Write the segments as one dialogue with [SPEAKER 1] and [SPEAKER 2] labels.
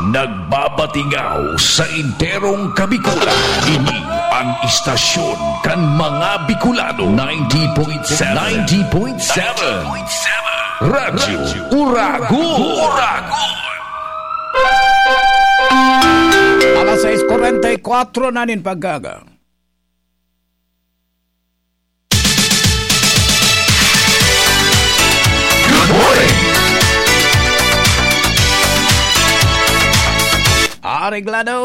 [SPEAKER 1] Nagbabatingaw sa enterong Kabikulan. Ini ang istasyon kan mga Bicolano. 90.7 Radyo Uragon.
[SPEAKER 2] Alas 6:44 na nin paggaga.
[SPEAKER 1] Good morning.
[SPEAKER 2] Areglado.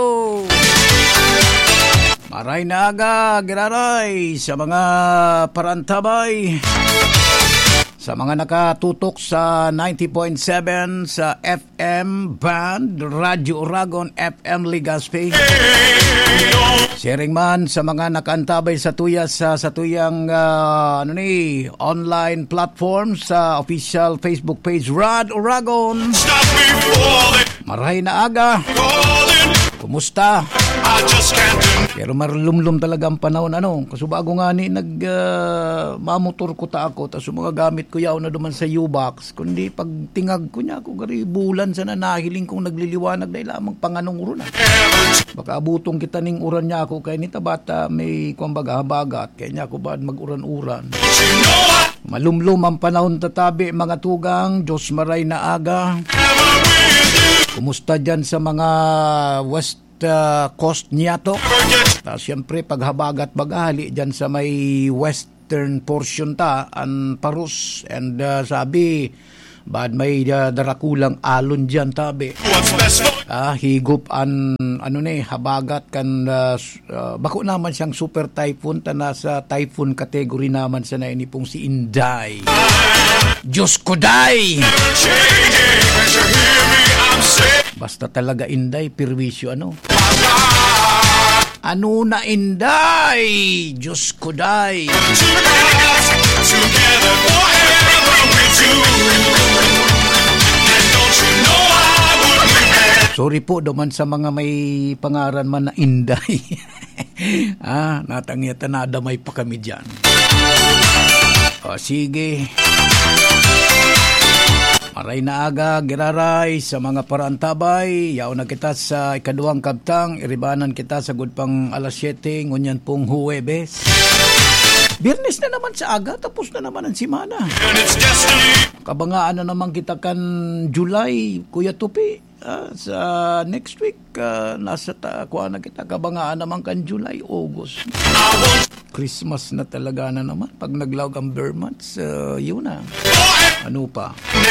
[SPEAKER 2] Maray na aga, giraray sa mga parantabay. Sa mga nakatutok sa 90.7 sa FM band, Radyo Uragon, FM Legazpi. Sharing man sa mga nakantabay sa tuyas sa tuyang online platform sa official Facebook page Rad Uragon. Maray na aga. Kumusta? Pero marlumlum talaga ang panahon kasi bago nga ni mamotor ko ta ako tas mga gamit ko yaw na duman sa U-box kundi pag tingag ko niya ako gari bulan sa nanahiling kong nagliliwanag dahil lamang panganong uron baka abutong kita ning uran niya ako kay nita bata may kumbaga habagat kaya niya ako baad mag-uran-uran. Malumlum ang panahon tatabi mga tugang, Diyos maray na aga. Kumusta dyan sa mga West Coast niya to? Siyempre paghabagat bagali dyan sa may western portion ta ang Parus and sabi bad may darakulang alon dyan tabi. Higup an habagat kan bako naman siyang super typhoon ta nasa typhoon category naman sa na ini pong si Inday. Diyos ko day! Basta talaga Inday, perwisyo Ano na Inday? Diyos ko day! Sorry po duman sa mga may pangaran man na Inday. Natangyata na damay pa kami dyan. Sige. Maray na aga, giraray sa mga parantabay. Yaw na kita sa ikaduang kabtang. Iribanan kita sa gudpang alas 7. Ngunyan pong Huwebes. Biyernes na naman sa aga, tapos na naman ang simana. Kabangaan na naman kita kan July, Kuya Tupi. Sa next week, nasa kuha na kita. Kabangaan naman kan July, August. Christmas na talaga na naman. Pag naglawag ang bare months, yun na. Ano pa?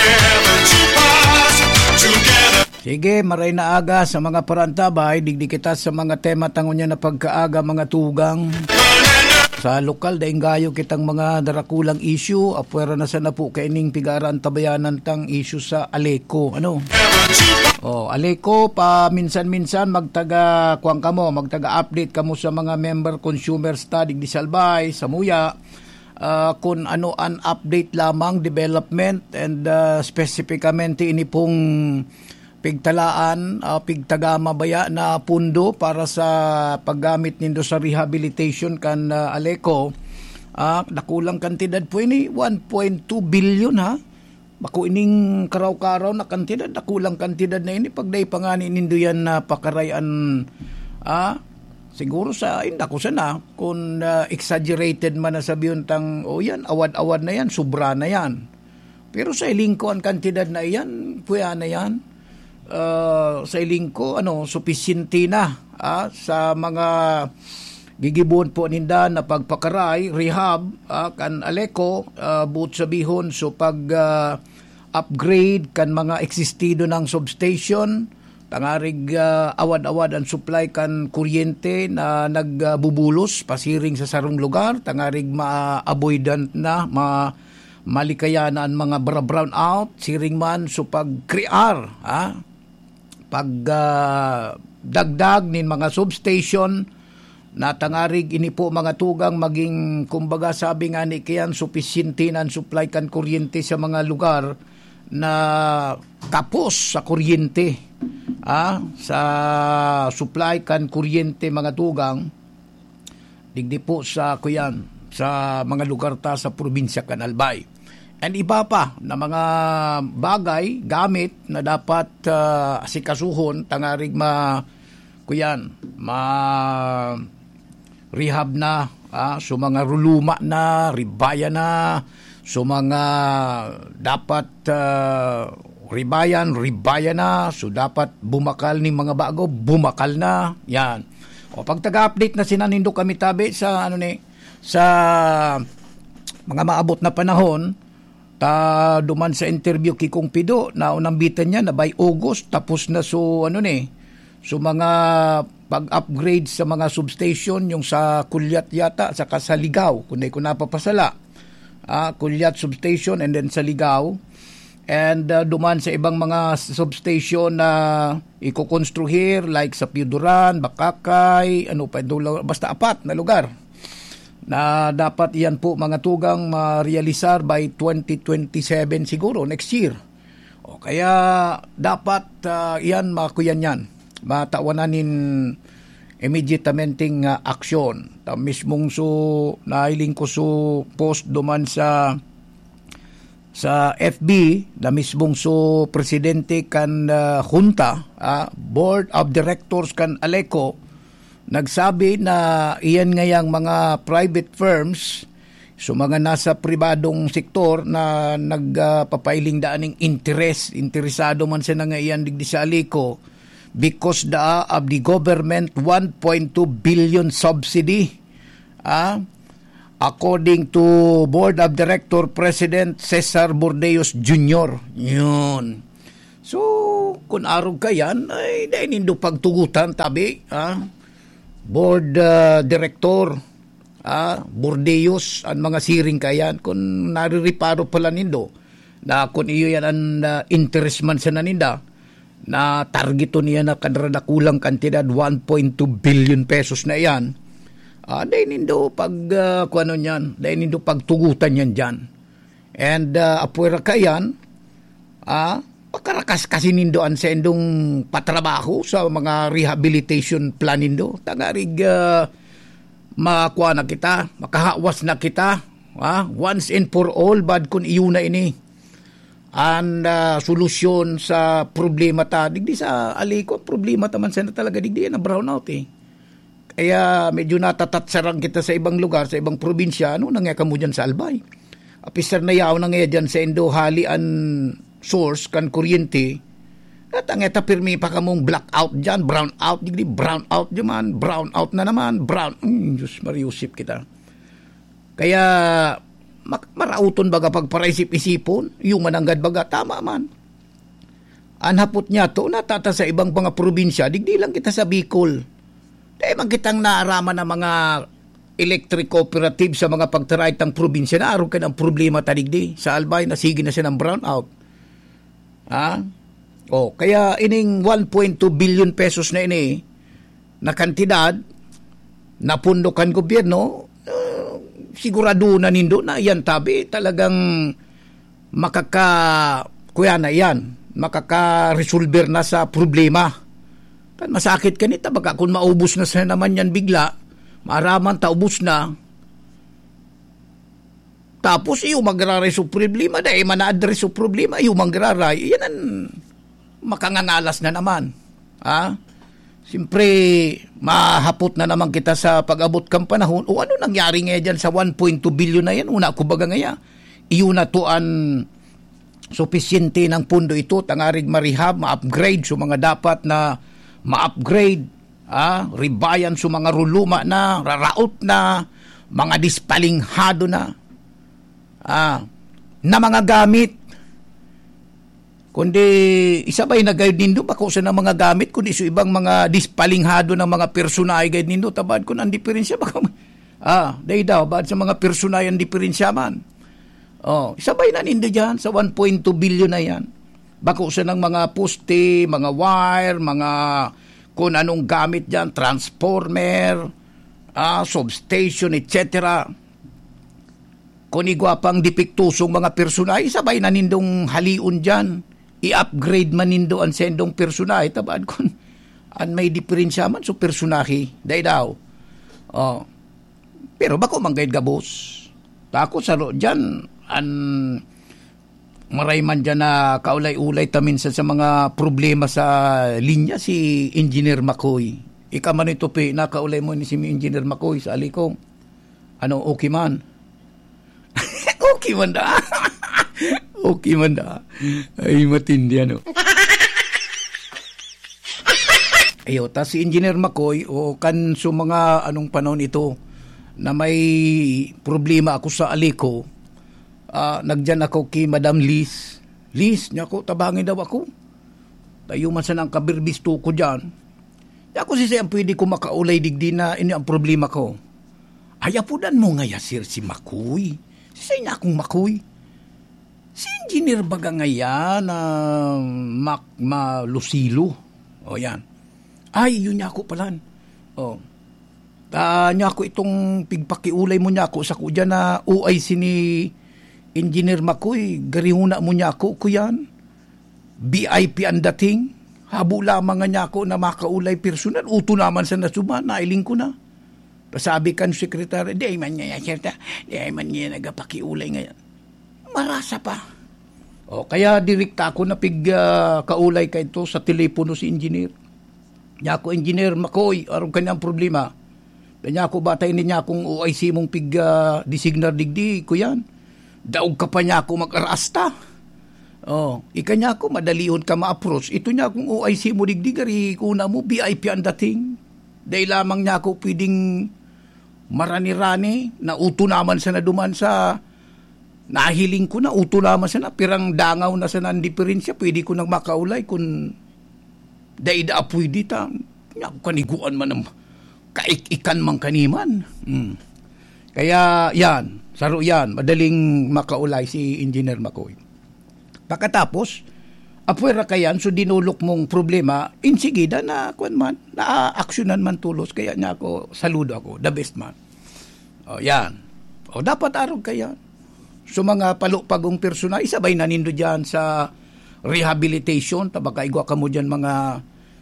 [SPEAKER 2] Sige, maray na aga sa mga parantabay. Digdi kita sa mga tema tangon niya na pagkaaga mga tugang. Sa lokal, daing gayo kitang mga darakulang issue. Apwera na sana po kaining pigaran tabayanan tang issue sa Aleco. Aleco, pa minsan-minsan magtaga-update kamo sa mga member consumer study di Salbay, sa Muya. Kung ano an update lamang development and specificamente ini pong pigtalaan pigtagama baya na pundo para sa paggamit nindo sa rehabilitation kan Aleco. Nakulang kantidad po ini 1.2 billion bako ining karaw-karaw na kantidad nakulang kantidad na ini pagday pangani nindo yan na pakarayan siguro sa inda ko sana kung exaggerated man na sabihin tang yan awad-awad na yan sobra na yan pero sa iling ko ang kantidad na yan puya na yan sa iling ko supisyente na sa mga gigibon po ninda na pagpakaray rehab kan Aleco buot sabihon so pag upgrade kan mga existido ng substation tangarig awad-awad ang supply kan kuryente na nagbubulos pasiring sa sarong lugar tangarig ma-avoidant na malikaya na ang mga brown out siring man so pag-crear pag dagdag nin mga substation na tangarig ini po mga tugang maging kumbaga sabi nga ni kiyan supisyente na supply kan kuryente sa mga lugar na kapos sa kuryente sa supply kan kuryente mga tugang digdi po sa kuyan sa mga lugar ta sa probinsya kan Albay. and iba pa na mga bagay, gamit na dapat asikasuhon tangarig rehab na, so mga ruluma na, ribaya na, so mga dapat ribaya na, so dapat bumakal ni mga bago, bumakal na, yan. O pag taga-update na sinanindo kami tabi sa sa mga maabot na panahon, duman sa interview kay Kung Pido na unambitan niya na by August tapos na so mga pag-upgrade sa mga substation yung sa Kulyat yata saka sa Ligaw kundi ko napapasala. Kulyat substation and then sa Ligaw, and duman sa ibang mga substation na iko-construhir like sa Piuduran, Bakakay, basta 4 na lugar na dapat iyan po mga tugang ma-realisar by 2027 siguro, next year. O kaya dapat iyan makuyan yan. Matawananin immediatamenting aksyon. Mismong nailing ko post duman sa FB na mismong presidente kan junta, board of directors kan Aleco, nagsabi na iyan ngayang mga private firms, so mga nasa pribadong sektor na nagpapailing daaning interesado man sa nga iyan digdi sa Aleco because of the government 1.2 billion subsidy. According to Board of Director President Cesar Bordeos Jr. Yun. So, kung arog ka yan, ay dahil nindo pagtugutan tabi. Board Director Bordeos, ang mga siring kayan, kung naririparo pala nindo, na kung iyo yan ang interest man sa naninda, na targeto niya na kadrada kulang kantidad 1.2 billion pesos na yan, dahil nindo dahil nindo pagtugutan yan dyan. And apuera ka yan, pakarakas kasi nindo ang sendong patrabaho sa mga rehabilitation plan nindo. Tagarig makakuha na kita, makahawas na kita, once and for all, bad kun iyo na ini. And solusyon sa problema digdi sa Aleco, problema taman sana talaga digdi na brownout Kaya medyo natatatsaran kita sa ibang lugar, sa ibang probinsya, nangyay ka mo dyan sa Albay. Apisar na yaw nangyay dyan sa halian source kan kuryente, at ang pirmi pa kamong blackout dyan, brownout, digdi brownout dyan, brownout na naman, Diyos mariusip kita. Kaya marauton baga pagparaisip-isipon, yung mananggad baga, tama man. Anhapot niya to, natata sa ibang mga probinsya, digdi lang kita sa Bicol. Dahil man kitang naaraman ng mga electric cooperative sa mga pagtaraitang probinsya, naaraw ka ng problema tadigdi. Sa Albay, nasigi na siya ng brownout. Kaya ining 1.2 billion pesos na ini, na kantidad, na pundokan gobyerno, sigurado na nindo na yan tabi talagang makaka-resolver na sa problema. Kan masakit kanita baka kung maubos na sa naman yan bigla, maaraman taubos na, tapos iyo magraray sa problema, dahil mana-address sa problema, iyo magraray, yan ang makangangalas na naman. Siyempre, mahapot na naman kita sa pag-abot kang panahon. O ano nangyari nga dyan sa 1.2 billion na yan? Una ko baga ngaya. Iyo na to ang sufisyente ng pundo ito. Tangarig ma-rehab, ma-upgrade. So mga dapat na ma-upgrade. Ribayan so mga ruluma na, raraot na, mga dispalinghado na. Na mga gamit. Kundi isabay na guide nindo bako sa ng mga gamit kundi so ibang mga dispalinghado ng mga personay guide nindo tabad kun ang diferensya baka day daw bad sa mga personay ang diferensya man. Isabay na nindo diyan sa 1.2 billion na yan. Bako sa ng mga poste, mga wire, mga kung anong gamit diyan, transformer, substation, etc. Kung igwapang dipiktusong mga personay, isabay na nindong haliun diyan. I-upgrade man nindo ang sendong personahe, tabad kung an may diferensya man so personahe, day daw. Pero bako manggayad gabos. Tako sa dyan, maray man dyan na kaulay-ulay tamin sa mga problema sa linya si Engineer Makoy. Ika man ito na kaulay mo ni si Engineer Makoy sa alikong. Ano, okay man? Okay man da. Okay man da. Ay, matindi ano. Ayo, ta si Engineer Makoy o kan so mga anong panahon ito na may problema ako sa aliko, nagdyan ako kay Madam Liz. Liz, niya ko, tabangin daw ako. Tayo man sa nang kabirbisto ko dyan. Niya ko sisayang pwede ko makaulay digdi na ini ang problema ko. Ayapudan mo nga sir si Makoy. Sisay niya akong Makoy. Si Engineer baga nga yan na Lusilo. O yan. Ay, yun niya ako palan. O. Niya ako itong pigpakiulay mo niya ako sa kudya na OIC ni Engineer Makoy. Garihuna mo niya ako yan. BIP ang dating. Habo lamang nga niya ako na makaulay personal. Uto naman sa nasuba. Nailing ko na. Pasabi kan sekretary, di man niya sirta. Di man niya nagapakiulay ngayon. Marasa pa. O, kaya direkta ako na kaulay ka ito sa telepono si Engineer. Niya ako, Engineer Makoy, aron kanyang problema. Niya ako, batay niya akong OIC mong designar digdi ko yan. Daog ka pa niya ako mag-arasta. Oh, ika niya ako, madalihon ka ma-approach. Ito niya akong OIC mo digdi, gari kuna mo, BIP ang dating. Dahil lamang niya ako pwedeng marani-rani, na uto naman sa naduman sa nahiling ko na, uto naman sa na, pirang dangaw na sa nandiferensya, pwede ko nang makaulay kung daida pwede ta. Kaniguan man ng kaikikan mang kaniman. Kaya yan, saro yan, madaling makaulay si Engineer Makoy. Pagkatapos, apwera kayan, so dinulok mong problema, insigida na, na-aksyonan man tulos, kaya niya ako, saludo ako, the best man. O yan. O dapat arog kaya. So mga palupagong persona, isabay na nindo dyan sa rehabilitation, tabakaigwa ka mo dyan mga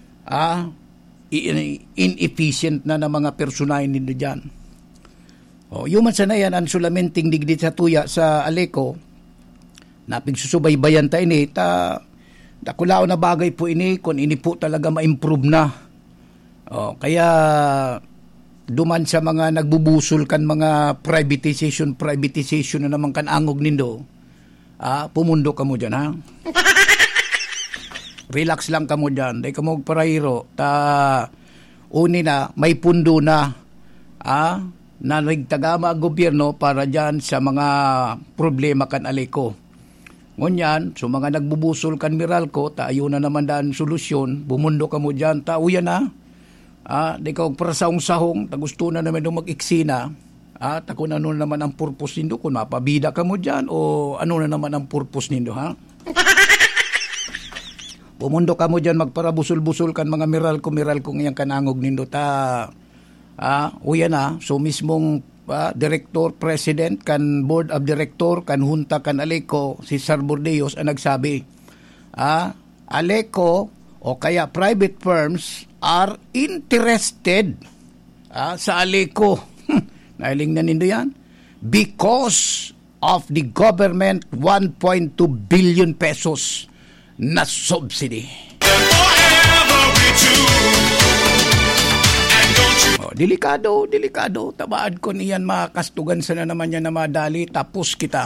[SPEAKER 2] inefficient na mga personahin nindo dyan. O, yuman sana yan, ang sulamenting digdi sa tuya sa Aleco, napigsusubaybayan tayo ni, dakulao na bagay po ini, kung ini po talaga ma-improve na. O, kaya, duman sa mga nagbubusol kan mga privatization na naman kan angog nindo, pumundo ka mo dyan, ha? Relax lang ka mo dyan. Dahil ka mo parahiro. Uni na, may pundo na nagtagama ang gobyerno para dyan sa mga problema kan Aleco. Ngunyan, so mga nagbubusol kan Meralco, tayo na naman daan solusyon. Bumundo ka mo dyan. Uyan na. Dahil ka prasaong sahong, gusto na naman nung mag-iksina. Tako na ano naman ang purpose nindo. Kung mapabida ka mo dyan o ano na naman ang purpose nindo, ha? Pumundo ka mo dyan, magparabusol-busol kan mga Meralco ngayang kanangog nindo uyan na, so mismong director, president, kan board of director, kan hunta kan Aleco, si Sir Bordeos ang nagsabi, Aleco o kaya private firms are interested sa Aleco. Nailing na nindo yan? Because of the government 1.2 billion pesos na subsidy. Delikado. Tabaad ko niyan, makastugan sa na naman yan na madali, tapos kita.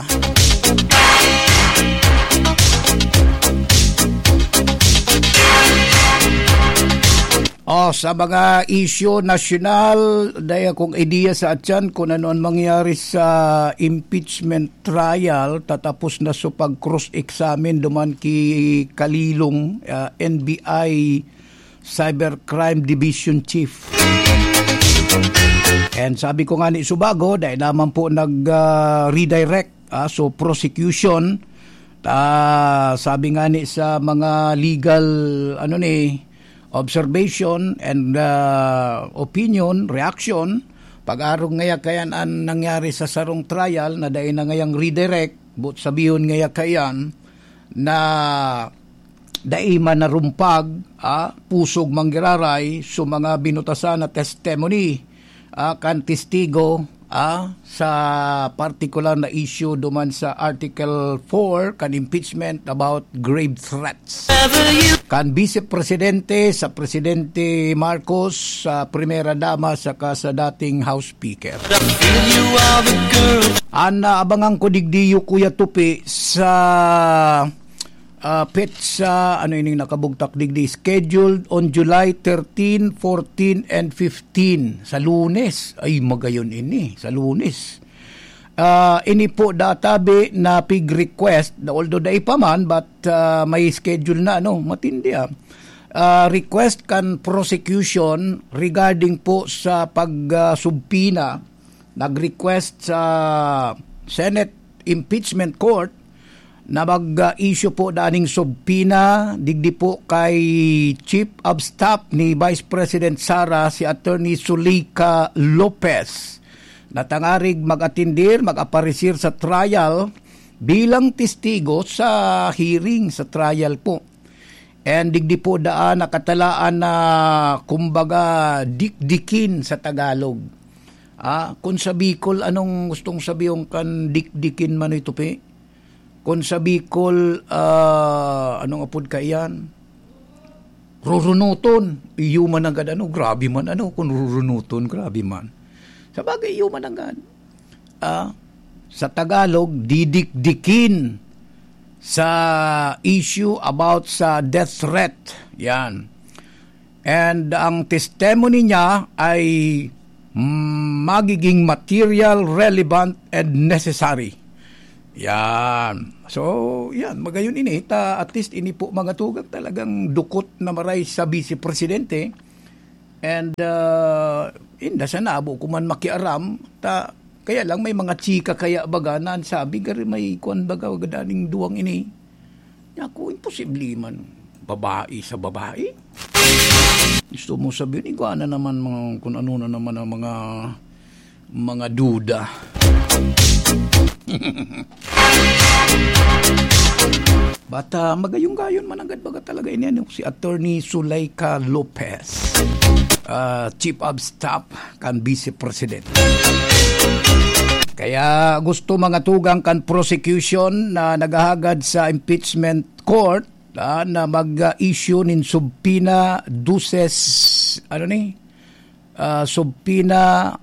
[SPEAKER 2] Sa mga issue national, dahil akong idea sa atyan kung ano ang mangyari sa impeachment trial, tatapos na so pag-cross-examine duman ki Kalilong, NBI Cybercrime Division Chief. And sabi ko nga ni Subago, dahil naman po nag-redirect, so prosecution, sabi nga ni sa mga legal, observation and opinion, reaction, pag-arong ngaya kayan ang nangyari sa sarong trial na dahil na ngayang redirect, but sabihin ngaya kayan na dahil man narumpag, pusog manggiraray, so mga binutasan na testimony, kan testigo, sa particular na issue duman sa Article 4 kan impeachment about grave threats. Kan Vice Presidente sa Presidente Marcos, sa Primera Dama saka sa dating House Speaker. Abangan ko digdiyo Kuya Tupi sa sa nakabugtak digdi scheduled on July 13, 14 and 15 sa Lunes. Ay magayon ini sa Lunes. Ini po databi na pig request, although day pa man but may schedule na matindi request kan prosecution regarding po sa pagsubpina. Nag-request sa Senate Impeachment Court na mag-issue po daning subpina digdi po kay Chief of Staff ni Vice President Sara si Attorney Zuleika Lopez na tangarig mag-atindir, mag-aparisir sa trial bilang testigo sa hearing sa trial po. And digdi po daan nakatalaan na kumbaga dikdikin sa Tagalog. Kung sa Bicol, anong gustong sabihin kan dikdikin man ito pe? Kung sa Bicol, anong apod ka yan? Rurunuton. Iyo man agad, grabe man, kung rurunuton, grabe man. Sa bagay, iyo man agad. Sa Tagalog, didikdikin sa issue about sa death threat. Yan. And ang testimony niya ay magiging material, relevant, and necessary. Yan. So, yan. Magayon ini. At least ini po mga tugag talagang dukot na maray sa Vice Presidente. And, inda sa nabo kuman makiaram. Kaya lang may mga chika kaya baga na sabi gari may kuan baga wagadaning duwang ini. Ako, imposible man. Babae sa babae. Gusto mo sabihin, iguana naman mga, kung ano na naman ang mga duda. Bata magayong-gayon man agad baga talaga ini si Attorney Zuleika Lopez, Chief of Staff kan Vice President. Kaya gusto mga tugang kan prosecution na nagahagad sa impeachment court na mag-issue nin subpina duces subpina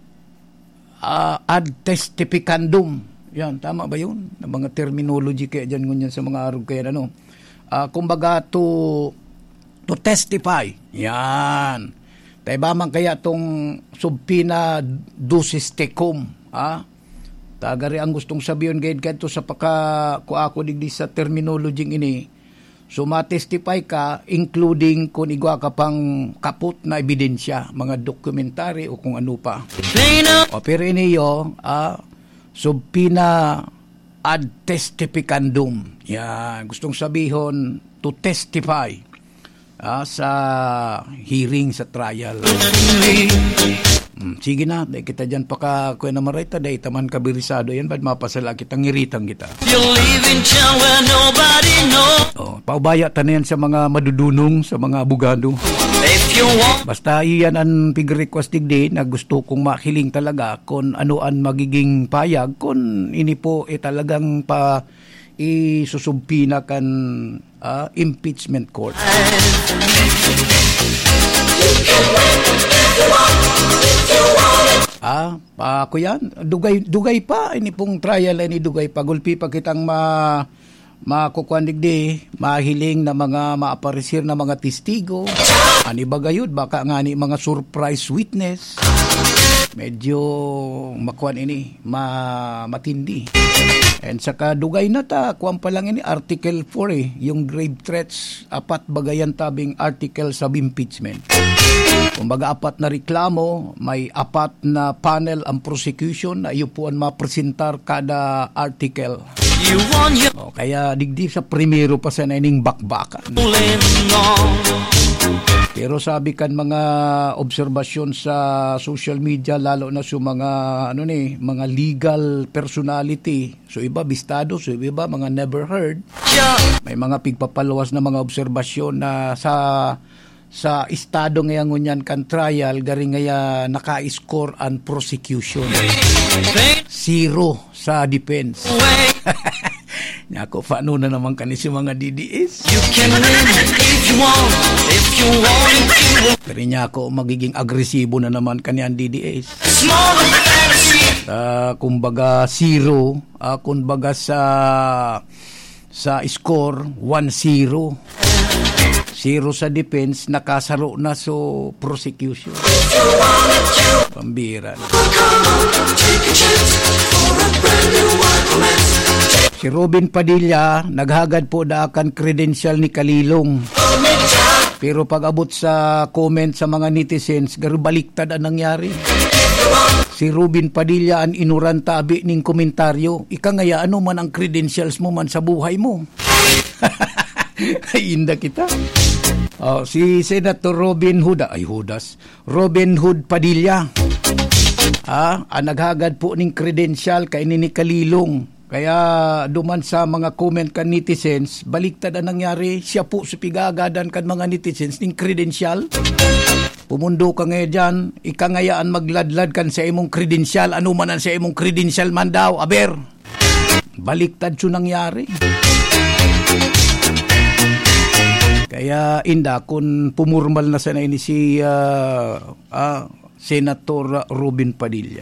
[SPEAKER 2] ad testificandum. Yan, tama ba yun? Na mga terminology kaya dyan ngunyan sa mga arog kaya kumbaga to testify. Yan. Tayo ba man kaya tong subpina duces tecum, Tagari ang gustong sabihin gayad to sa ako digdi sa terminology ini. So matestify ka including kung igwa ka pang kaput na ebidensya, mga dokumentary o kung ano pa. O pero iniyo, subpina ad testificandum. Yan, gustong sabihin to testify sa hearing sa trial. Sige na, dahil kita dyan kuya na marita, dahil taman kabirisado yan, ba't mapasala kitang ngiritang kita. Paubaya ta na yan sa mga madudunong, sa mga abogado. Basta iyan ang pig-request digdi na gusto kong makiling talaga kung ano ang magiging payag, kung ini po talagang isusubpina kan impeachment court. Ako yan, dugay pa, ini pong trial ini dugay pa, gulpi pa kitang makukuan digdi, mahiling na mga maaparisir na mga testigo, ani bagayod, baka nga ni mga surprise witness, medyo makuan ini, matindi. And saka dugay na kuwan pa lang ini, Article 4 yung grave threats, 4 bagayan tabing article sa impeachment. Kumbaga 4 na reklamo, may 4 na panel ang prosecution na iyo po ang mapresentar kada article. Kaya digdi sa primero pa sa naining bakbakan. Pero sabi kan mga obserbasyon sa social media, lalo na sa mga mga legal personality, so iba bistado, so iba mga never heard, may mga pigpapaluwas na mga obserbasyon na sa sa estado ngayon ngunyan kan trial gari ngaya naka-score ang prosecution. 0 sa defense. Ako, paano na naman kani si mga DDS? You can win if you want, if you want. Pero niya ako, magiging agresibo na naman kani ang DDS. Kumbaga 0, kumbaga sa score 1-0. 0 sa defense, nakasaro na so prosecution. Pambira. Si Robin Padilla, naghagad po daakan credential ni Kalilong. Pero pag abot sa comment sa mga netizens, garubaliktad ang nangyari. Si Robin Padilla ang inuran tabi ning komentaryo. Ika ngaya, ano man ang credentials mo man sa buhay mo? Ay, inda kita. Si Senator Robin Hood Padilla. Ang naghagad po ning credential kay ni Kalilong. Kaya duman sa mga comment kan netizens, baliktad ang nangyari. Siya po sa pigagadan kan mga netizens ning credential. Pumundo ka ngayon dyan, ikangayaan magladlad kan sa imong credential. Ano man ang sa imong credential man daw, aber. Baliktad siya nangyari. Kaya inda, kung pumurmal na sana ini si Senator Robin Padilla.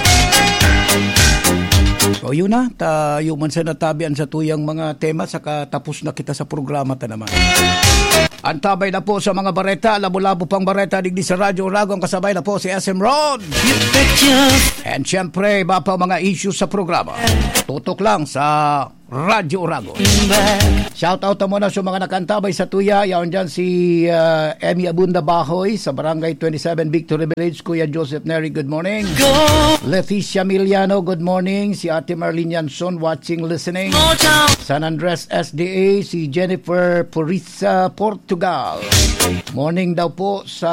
[SPEAKER 2] So yun na, tayo man sa natabian sa tuyang mga tema, saka tapos na kita sa programa ta naman. Antabay na po sa mga bareta, labo-labo pang bareta digdi sa Radyo Rago, ang kasabay na po si SM Rod. And syempre, iba pa mga issues sa programa. Tutok lang sa Radyo Rago. Shout out mo na sa mga nakantabay sa tuya. Yaon dyan si Emmy Abunda Bahoy sa Barangay 27 Victory Village. Kuya Joseph Neri, good morning. Leticia Miliano, good morning. Si Ate Marlene Yanson, watching, listening. San Andres SDA, si Jennifer Purisa, Portugal. Morning daw po sa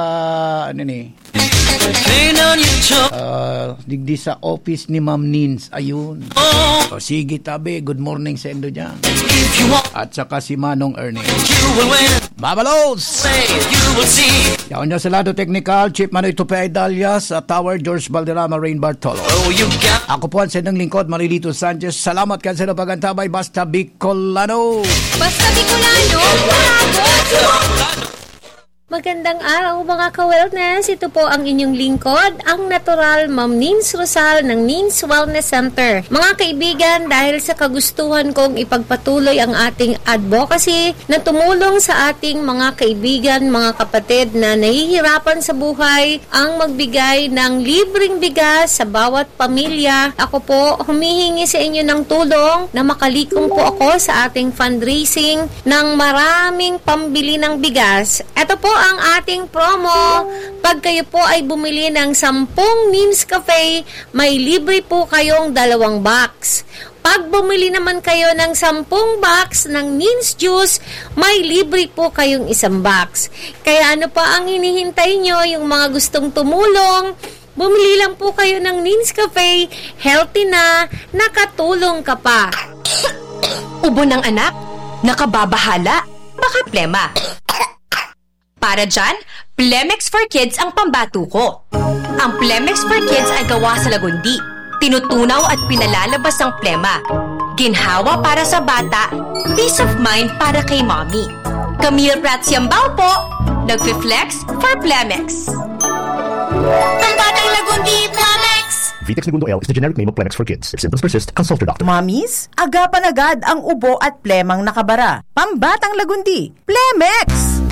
[SPEAKER 2] digdi sa office ni Ma'am Nins. Ayun. O sige tabi, good morning sa endo dyan. At saka si Manong Ernie. Babalos! Yaon niya sa lado technical, Chief Manoy Tupay Dalias, Tower George Valderrama, Rain Bartolo. Ako po ang sendang lingkod, Marilito Sanchez. Salamat ka sa pagantabay, Basta Bicolano.
[SPEAKER 3] Basta Bicolano, bravo! Magandang araw mga ka-wellness. Ito po ang inyong lingkod, ang natural Ma'am Nins Rosal ng Nins Wellness Center. Mga kaibigan, dahil sa kagustuhan kong ipagpatuloy ang ating advocacy na tumulong sa ating mga kaibigan, mga kapatid na nahihirapan sa buhay, ang magbigay ng libreng bigas sa bawat pamilya. Ako po humihingi sa inyo ng tulong na makalikom po ako sa ating fundraising ng maraming pambili ng bigas. Ito po ang ating promo. Pag kayo po ay bumili ng 10 Nins Cafe, may libre po kayong 2 box. Pag bumili naman kayo ng 10 box ng Nins Juice, may libre po kayong 1 box. Kaya ano pa ang hinihintay nyo, yung mga gustong tumulong? Bumili lang po kayo ng Nins Cafe, healthy na, nakatulong ka pa.
[SPEAKER 4] Ubo ng anak, nakababahala, baka plema. Para dyan, Plemex for Kids ang pambato ko. Ang Plemex for Kids ay gawa sa lagundi. Tinutunaw at pinalalabas ang plema. Ginhawa para sa bata, peace of mind para kay mommy. Camille Prats Yambao po, nagfi-flex for Plemex. Pambatang lagundi, Plemex!
[SPEAKER 5] Vitex Segundo L is the generic name of Plemex for kids. If symptoms persist, consult your doctor.
[SPEAKER 6] Mamis, agapan agad ang ubo at plemang nakabara. Pambatang lagundi, Plemex!